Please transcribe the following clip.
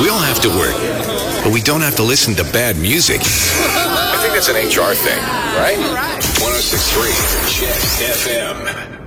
We all have to work, but we don't have to listen to bad music. I think that's an HR thing, right? 106.3 Chet FM.